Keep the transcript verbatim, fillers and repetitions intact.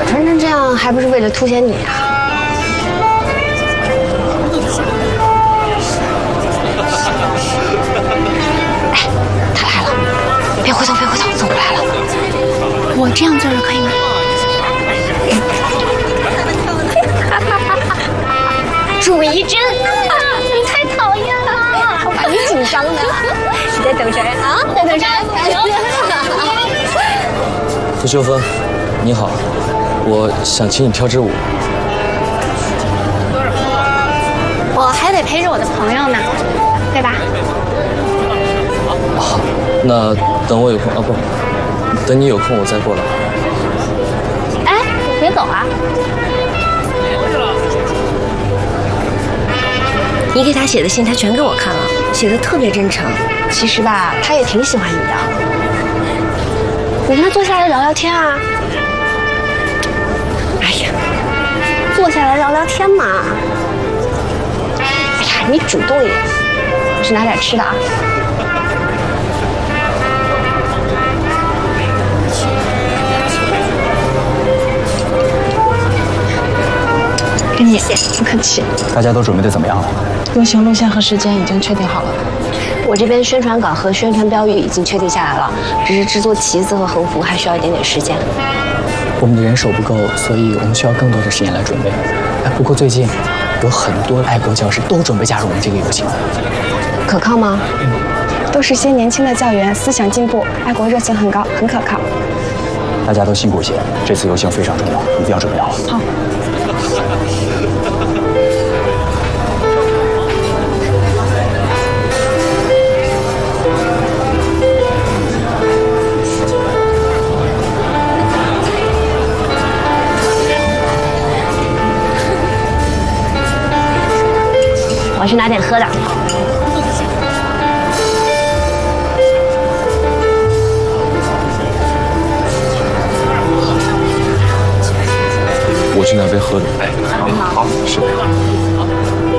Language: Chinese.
穿成这样，还不是为了凸显你啊？哎，他来了，别回头，别回头，走过来了。 我这样坐着可以吗？ 注意真，你太讨厌了，把你紧张的。你在等谁啊？在等谁？ 傅秋风，你好，我想请你跳支舞。 我还得陪着我的朋友呢，对吧？ 好，那等我有空啊，不，等你有空我再过来。 哎，别走啊！ 你给他写的信，他全给我看了，写的特别真诚。其实吧，他也挺喜欢你的。你跟他坐下来聊聊天啊。哎呀，坐下来聊聊天嘛。哎呀，你主动一点，我去拿点吃的啊。 给你，不客气。 大家都准备的怎么样了？ 游行路线和时间已经确定好了。 我这边宣传稿和宣传标语已经确定下来了，只是制作旗子和横幅还需要一点点时间。 我们的人手不够，所以我们需要更多的时间来准备。哎，不过最近有很多爱国教师都准备加入我们这个游行， 可靠吗？ 嗯，都是些年轻的教员，思想进步，爱国热情很高，很可靠。 大家都辛苦些，这次游行非常重要，一定要准备好。 好。 我去拿点喝的。 我去拿杯喝的。哎，好，好，是。